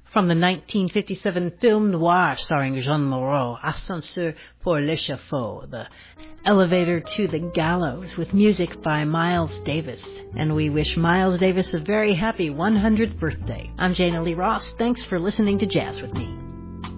From the 1957 film noir starring Jean Moreau, Ascenseur pour l'échafaud, the elevator to the gallows, with music by Miles Davis. And we wish Miles Davis a very happy 100th birthday. I'm Jana Lee Ross. Thanks for listening to Jazz with Me.